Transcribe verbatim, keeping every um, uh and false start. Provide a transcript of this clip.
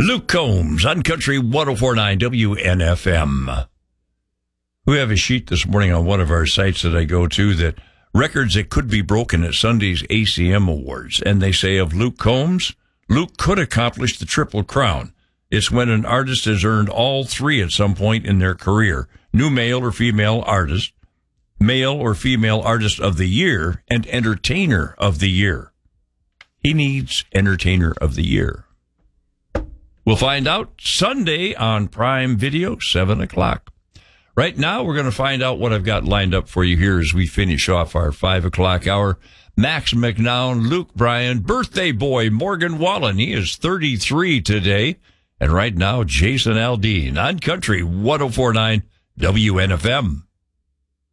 Luke Combs on Country one oh four point nine W N F M. We have a sheet this morning on one of our sites that I go to that records that could be broken at Sunday's A C M Awards. And they say of Luke Combs, Luke could accomplish the Triple Crown. It's when an artist has earned all three at some point in their career. New male or female artist, male or female artist of the year, and entertainer of the year. He needs entertainer of the year. We'll find out Sunday on Prime Video, seven o'clock. Right now, we're going to find out what I've got lined up for you here as we finish off our five o'clock hour. Max McNown, Luke Bryan, birthday boy Morgan Wallen. He is thirty-three today. And right now, Jason Aldean on Country one oh four point nine W N F M.